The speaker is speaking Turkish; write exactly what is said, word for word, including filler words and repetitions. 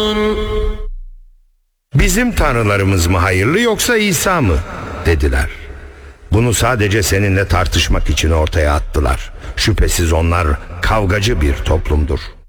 Bizim tanrılarımız mı hayırlı yoksa İsa mı? Dediler. Bunu sadece seninle tartışmak için ortaya attılar. Şüphesiz onlar kavgacı bir toplumdur.